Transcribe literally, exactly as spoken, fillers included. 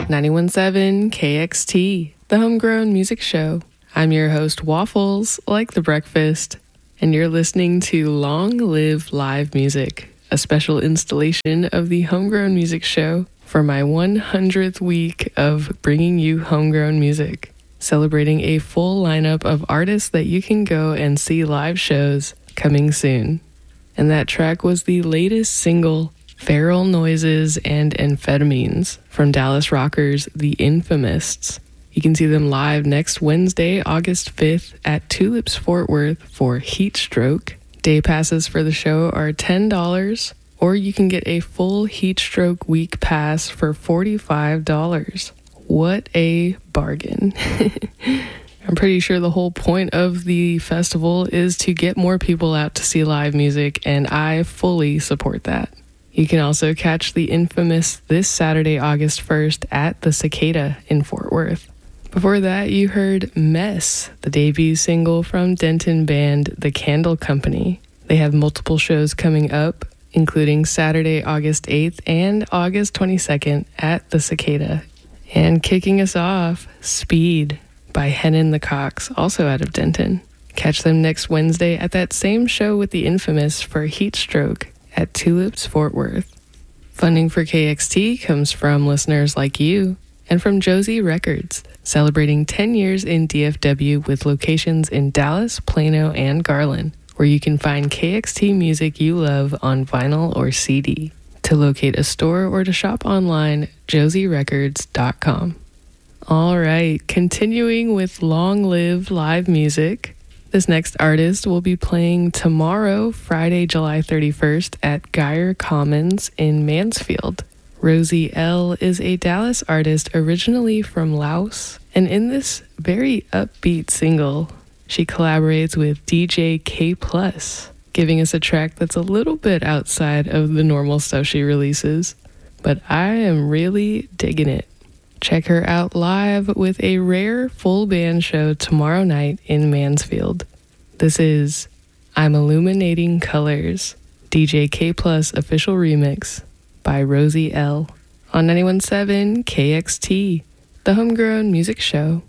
ninety-one point seven K X T, the Homegrown Music Show. I'm your host, Waffles, like the breakfast, and you're listening to Long Live Live Music, a special installation of the Homegrown Music Show for my one hundredth week of bringing you homegrown music, celebrating a full lineup of artists that you can go and see live shows coming soon. And that track was the latest single, Feral Noises and Amphetamines, from Dallas rockers The Infamists. You can see them live next Wednesday, August fifth at Tulips Fort Worth for Heatstroke. Day passes for the show are ten dollars, or you can get a full Heatstroke week pass for forty-five dollars. What a bargain. I'm pretty sure the whole point of the festival is to get more people out to see live music, and I fully support that. You can also catch The Infamous this Saturday, August first at the Cicada in Fort Worth. Before that, you heard Mess, the debut single from Denton band The Candle Company. They have multiple shows coming up, including Saturday, August eighth and August twenty-second at the Cicada. And kicking us off, Speed by Hen and the Cocks, also out of Denton. Catch them next Wednesday at that same show with The Infamous for Heatstroke at Tulips Fort Worth. Funding for K X T comes from listeners like you and from Josie Records, celebrating ten years in D F W with locations in Dallas, Plano, and Garland, where you can find K X T music you love on vinyl or C D. To locate a store or to shop online, josie records dot com. All right, continuing with Long Live Live Music. This next artist will be playing tomorrow, Friday, July thirty-first at Geyer Commons in Mansfield. Rosie L is a Dallas artist originally from Laos, and in this very upbeat single, she collaborates with D J K Plus, giving us a track that's a little bit outside of the normal stuff she releases, but I am really digging it. Check her out live with a rare full band show tomorrow night in Mansfield. This is I'm Illuminating Colors, D J K Plus official remix by Rosie L on ninety-one point seven K X T, the Homegrown Music Show.